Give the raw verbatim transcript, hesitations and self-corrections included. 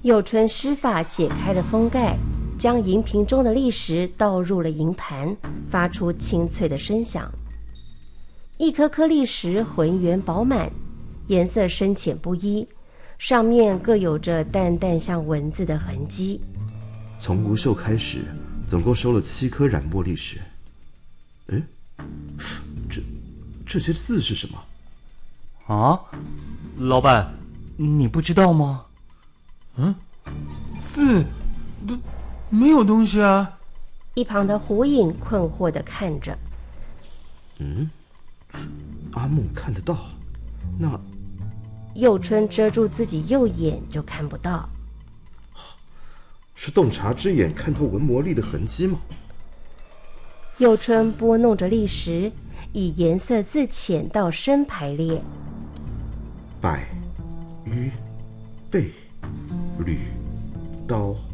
有春施法解开了封盖，将银瓶中的砾石倒入了银盘，发出清脆的声响。一颗颗砾石浑圆饱满，颜色深浅不一，上面各有着淡淡像文字的痕迹。 从吴秀开始，总共收了七颗染墨砾石。哎，这这些字是什么？ 啊，老板，你不知道吗？ 嗯，字都没有东西啊。 一旁的胡影困惑地看着。 嗯，阿木看得到，那佑春遮住自己右眼就看不到。 是洞察之眼看透文魔力的痕迹吗？ 佑春拨弄着砾石，以颜色自浅到深排列。 百、鱼、贝、履、刀。